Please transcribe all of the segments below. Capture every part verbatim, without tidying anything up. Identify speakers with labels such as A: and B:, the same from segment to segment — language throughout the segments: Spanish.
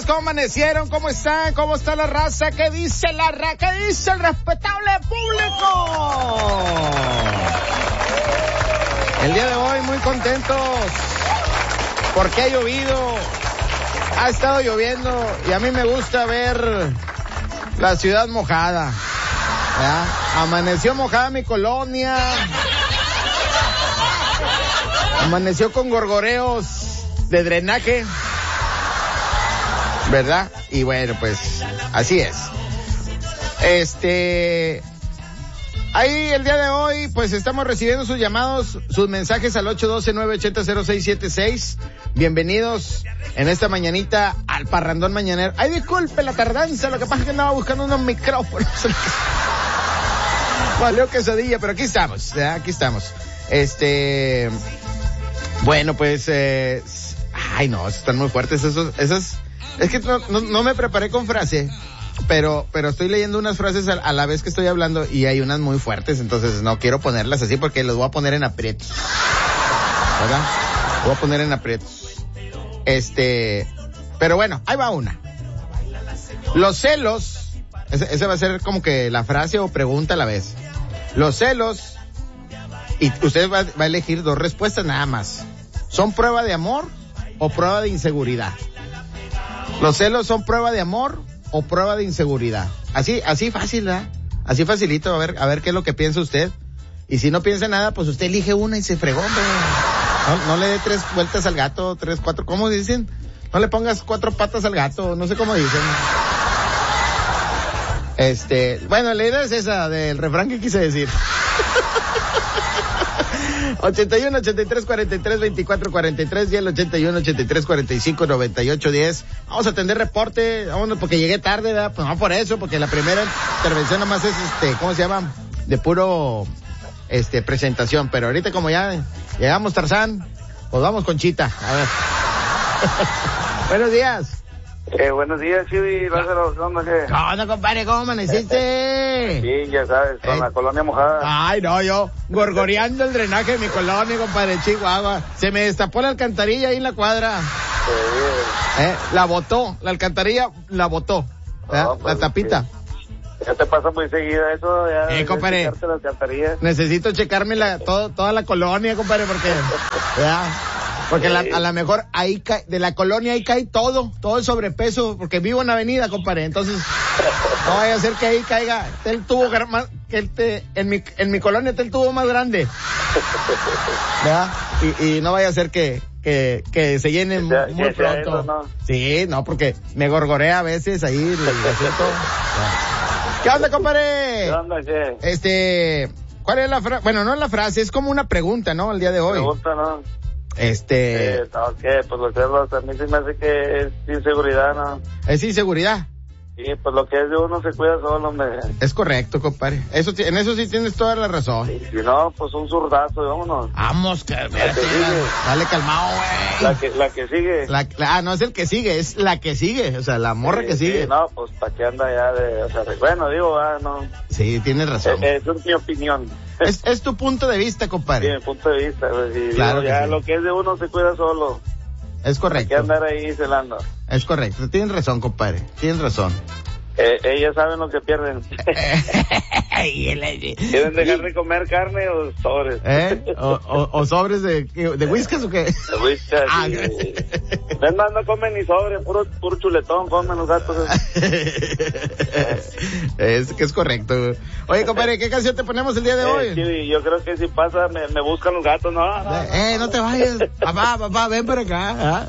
A: días, ¿cómo amanecieron? ¿Cómo están? ¿Cómo está la raza? ¿Qué dice la raza? ¿Qué dice el respetable público? El día de hoy muy contentos porque ha llovido, ha estado lloviendo y a mí me gusta ver la ciudad mojada, ¿verdad? Amaneció mojada mi colonia, amaneció con gorgoreos de drenaje, ¿verdad? Y bueno, pues así es. Este, ahí el día de hoy, pues estamos recibiendo sus llamados, sus mensajes al ocho uno dos, nueve ocho cero, cero seis siete seis. Bienvenidos en esta mañanita al parrandón mañanero. Ay, disculpe la tardanza, lo que pasa es que andaba buscando unos micrófonos. Valió quesadilla, pero aquí estamos, ¿verdad? Aquí estamos. Este, bueno, pues, eh, ay no, están muy fuertes esos, esas. Es que no, no, no me preparé con frase, pero pero estoy leyendo unas frases a, a la vez que estoy hablando y hay unas muy fuertes, entonces no quiero ponerlas así porque los voy a poner en aprietos, ¿verdad? Voy a poner en aprietos. Este, pero bueno, ahí va una. Los celos, esa, esa va a ser como que la frase o pregunta a la vez. Los celos, y usted va, va a elegir dos respuestas nada más. ¿Son prueba de amor o prueba de inseguridad? ¿Los celos son prueba de amor o prueba de inseguridad? Así, así fácil, ¿verdad? Así facilito, a ver, a ver qué es lo que piensa usted. Y si no piensa nada, pues usted elige una y se fregó, hombre. No, no le dé tres vueltas al gato, tres, cuatro, ¿cómo dicen? No le pongas cuatro patas al gato, no sé cómo dicen. Este, bueno, la idea es esa del refrán que quise decir. ochenta y uno, ochenta y tres, cuarenta y tres, veinticuatro, cuarenta y tres y el ochenta y uno, ochenta y tres, cuarenta y cinco, noventa y ocho, diez. Vamos a atender reporte, vámonos porque llegué tarde, ¿verdad? Pues no por eso, porque la primera intervención nomás es, este, ¿cómo se llama? De puro, este, presentación, pero ahorita como ya llegamos Tarzán, pues vamos con Chita, a ver. Buenos días.
B: Eh, buenos días, Chivi, Lázaro, ¿cómo
A: ¿Qué onda, compadre? ¿Cómo amaneciste?
B: Sí, ya sabes, con eh. la colonia mojada.
A: Ay, no, yo gorgoreando el drenaje de mi colonia, compadre, Chihuahua. Se me destapó la alcantarilla ahí en la cuadra. Sí. Eh, la botó, la alcantarilla la botó, no, pues, la tapita.
B: Sí. Ya te pasa muy seguido eso, ya.
A: Eh, compadre, necesito checarme la, todo, toda la colonia, compadre, porque, ya. Porque la, a lo mejor ahí cae, de la colonia ahí cae todo, todo el sobrepeso, porque vivo en la avenida, compadre, entonces no vaya a ser que ahí caiga el tubo más, que el te, en mi, en mi colonia está el tubo más grande, ¿verdad? Y, y no vaya a ser que, que, que se llene ya, muy ya pronto. Eso, ¿no? Sí, no, porque me gorgorea a veces ahí el, el asiento. ¿Qué onda, compadre?
B: ¿Qué onda, qué?
A: Este, ¿cuál es la frase? Bueno, no es la frase, es como una pregunta, ¿no? El día de hoy.
B: Pregunta, ¿no?
A: Este...
B: Eh, no, ¿qué? Pues lo que es, a mí se me hace que es inseguridad, ¿no?
A: ¿Es inseguridad?
B: Sí, pues lo que es de uno se cuida solo, hombre.
A: Es correcto, compadre. Eso, en eso sí tienes toda la razón.
B: Sí, si no, pues un zurdazo, vámonos.
A: Vamos, que... Espérate, dale calmado, güey.
B: La que, la que sigue.
A: La, la, ah, no es el que sigue, es la que sigue. O sea, la morra sí, que sigue.
B: Sí, no, pues para qué anda ya de... O sea, de, bueno, digo, ah, no.
A: Sí, tienes razón.
B: Es, es mi opinión.
A: Es, es tu punto de vista, compadre.
B: Sí, mi punto de vista. Pues, y
A: claro
B: digo, ya
A: sí.
B: Lo que es de uno se cuida solo.
A: Es correcto.
B: Hay que andar ahí celando.
A: Es correcto. Tienes razón, compadre. Tienes razón.
B: Eh, ellas saben lo que pierden. ¿Quieren dejar de comer carne o sobres?
A: ¿Eh? ¿O, o, o sobres de, de whiskas o qué?
B: De whiskas, ah, sí. Es más, no comen ni sobre, puro, puro chuletón comen los gatos.
A: Es que es correcto. Oye, compadre, ¿qué canción te ponemos el día de
B: eh,
A: hoy?
B: Sí, yo creo que si pasa, me, me buscan los gatos, ¿no? no
A: eh, no te vayas. Papá, papá, ven para acá.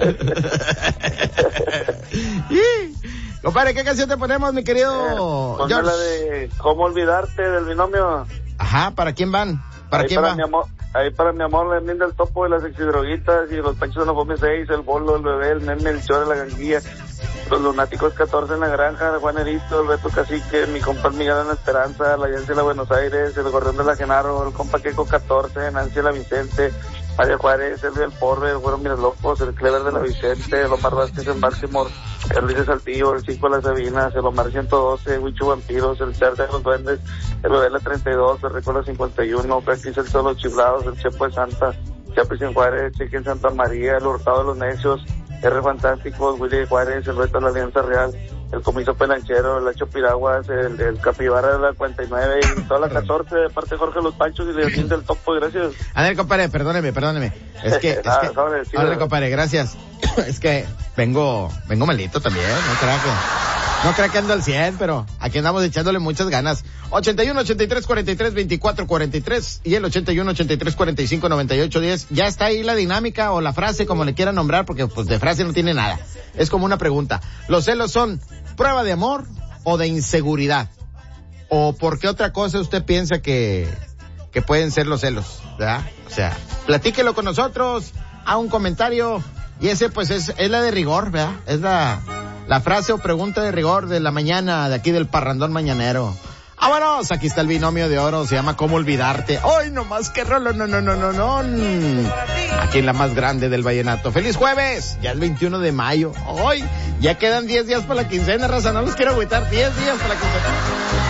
A: Compadre, ¿qué canción te ponemos, mi querido
B: eh, George? La de ¿Cómo olvidarte del binomio?
A: Ajá, ¿para quién van? ¿Para
B: ahí
A: quién
B: para
A: van?
B: Mi amor, ahí para mi amor, la linda, el topo de las exidroguitas y los panchos de la Fome seis, el bolo, el bebé, el nene, el chore, la ganguilla, los lunáticos catorce en la granja, el Juanerito, el Beto Cacique, mi compa Miguel en la Esperanza, la Yancy de la Buenos Aires, el Gorrión de la Genaro, el compa Queco catorce, Nancy la Vicente, María Juárez, el del Porre, el Güero Miras Locos, el Clever de la Vicente, el Omar Vázquez en Baltimore, el Luis de Saltillo, el Chico de las Sabinas, el Omar ciento doce, Huicho Vampiros, el Cer de los Duendes, el Bebé la treinta y dos, el Recola cincuenta y uno, Practice el Solo Chiflados, el Chepo de Santa, Chapis en Juárez, Cheque en Santa María, el Hurtado de los Necios, R Fantásticos, Willy Juárez, el Reto de la Alianza Real, el Comiso Pelanchero, el Hacho Piraguas, el, el Capibara de la cuarenta y nueve y toda la catorce, de parte de Jorge Los Panchos y de Yacín del Topo, gracias.
A: A ver, compadre, perdóneme, perdóneme. Es que, es
B: Nada,
A: que,
B: sobre, sí,
A: vale, compadre, gracias. Es que vengo, vengo malito también, no crea que, no crea que ando al cien, pero aquí andamos echándole muchas ganas. ochenta y uno, ochenta y tres, cuarenta y tres, veinticuatro, cuarenta y tres y el ochenta y uno, ochenta y tres, cuarenta y cinco, noventa y ocho, diez. Ya está ahí la dinámica o la frase, como le quieran nombrar, porque pues de frase no tiene nada. Es como una pregunta. ¿Los celos son prueba de amor o de inseguridad? ¿O por qué otra cosa usted piensa que, que pueden ser los celos? ¿Verdad? O sea, platíquelo con nosotros, haga un comentario, y ese pues es, es la de rigor, ¿verdad? Es la, la frase o pregunta de rigor de la mañana, de aquí del parrandón mañanero. ¡Vámonos! Aquí está el binomio de oro, se llama ¿Cómo olvidarte? ¡Ay, no más que rolo! No, no, no, no, no. Aquí en la más grande del vallenato. ¡Feliz jueves! Ya es veintiuno de mayo. ¡Ay! Ya quedan diez días para la quincena, raza. No los quiero agüitar. diez días para la quincena.